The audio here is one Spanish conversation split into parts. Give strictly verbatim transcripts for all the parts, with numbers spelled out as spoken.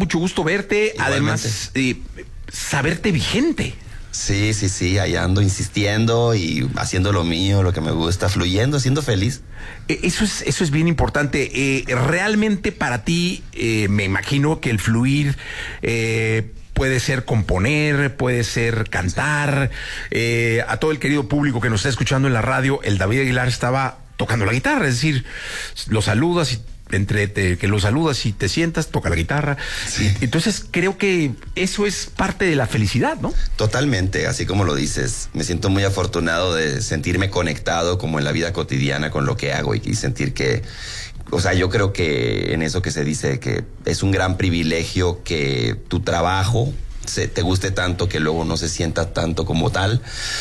mucho gusto verte. Igualmente. Además, eh, saberte vigente. Sí, sí, sí, ahí ando insistiendo y haciendo lo mío, lo que me gusta, fluyendo, siendo feliz. Eh, Eso es, eso es bien importante. Eh, realmente para ti, eh, me imagino que el fluir eh, puede ser componer, puede ser cantar. Eh, a todo el querido público que nos está escuchando en la radio, el David Aguilar estaba tocando la guitarra, es decir, lo saludas y entre te, que lo saludas y te sientas, toca la guitarra. Sí. Y, entonces creo que eso es parte de la felicidad, ¿no? Totalmente, así como lo dices. Me siento muy afortunado de sentirme conectado como en la vida cotidiana con lo que hago y, y sentir que, o sea, yo creo que en eso que se dice que es un gran privilegio que tu trabajo se te guste tanto, que luego no se sienta tanto como tal.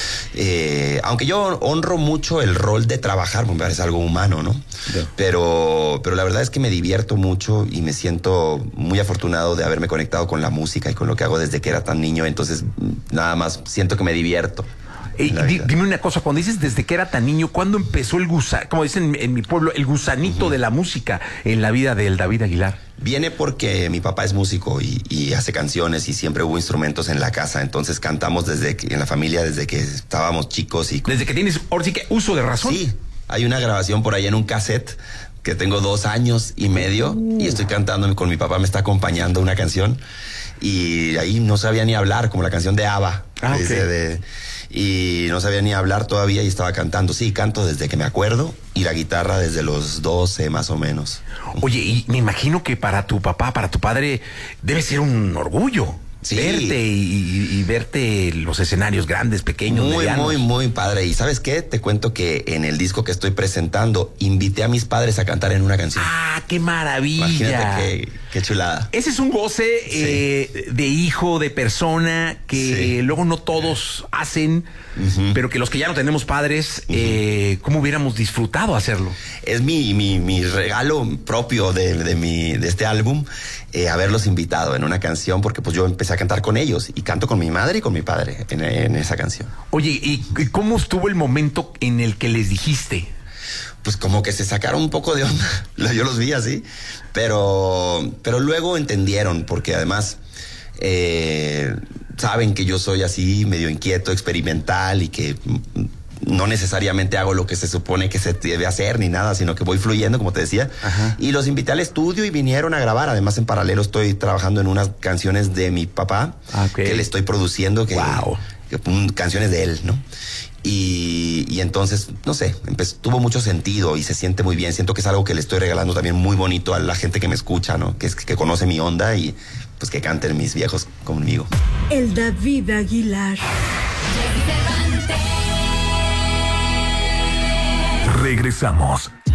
Eh, aunque yo honro mucho el rol de trabajar, me parece algo humano, ¿no? Yeah. Pero, pero la verdad es que me divierto mucho y me siento muy afortunado de haberme conectado con la música y con lo que hago desde que era tan niño. Entonces, nada más siento que me divierto. Eh, di, dime una cosa, cuando dices desde que era tan niño, ¿cuándo empezó el gusanito, como dicen en, en mi pueblo, el gusanito uh-huh. de la música en la vida del David Aguilar? Viene porque mi papá es músico y, y hace canciones y siempre hubo instrumentos en la casa, entonces cantamos desde que, en la familia desde que estábamos chicos. Y desde que tienes, ahora sí que uso de razón. Sí, hay una grabación por ahí en un cassette que tengo dos años y medio uh. y estoy cantando con mi papá, me está acompañando una canción y ahí no sabía ni hablar, como la canción de ABBA. Ah, okay. de, de, y no sabía ni hablar todavía y estaba cantando. Sí, canto desde que me acuerdo y la guitarra desde los doce más o menos. Oye, y me imagino que para tu papá, para tu padre, debe ser un orgullo. Sí. Verte y, y, y verte los escenarios grandes, pequeños, muy, medianos. Muy, muy padre. Y ¿sabes qué? Te cuento que en el disco que estoy presentando, invité a mis padres a cantar en una canción. ¡Ah, qué maravilla! Imagínate qué, qué chulada. Ese es un goce sí. eh, de hijo, de persona, que sí. luego no todos hacen, uh-huh. pero que los que ya no tenemos padres, uh-huh. eh, ¿cómo hubiéramos disfrutado hacerlo? Es mi, mi, mi regalo propio de, de, mi, de este álbum, eh, haberlos invitado en una canción, porque pues yo empecé a cantar con ellos y canto con mi madre y con mi padre en, en esa canción. Oye, ¿y cómo estuvo el momento en el que les dijiste? Pues como que se sacaron un poco de onda, yo los vi así, pero, pero luego entendieron, porque además eh, saben que yo soy así medio inquieto, experimental y que no necesariamente hago lo que se supone que se debe hacer ni nada, sino que voy fluyendo, como te decía. Ajá. Y los invité al estudio y vinieron a grabar. Además, en paralelo estoy trabajando en unas canciones de mi papá, okay. que le estoy produciendo, que, wow. que, que canciones de él, ¿no? Y, y entonces, no sé, empezó, tuvo mucho sentido y se siente muy bien. Siento que es algo que le estoy regalando también muy bonito a la gente que me escucha, ¿no? Que, es, que conoce mi onda y pues que canten mis viejos conmigo. El David Aguilar. Regresamos.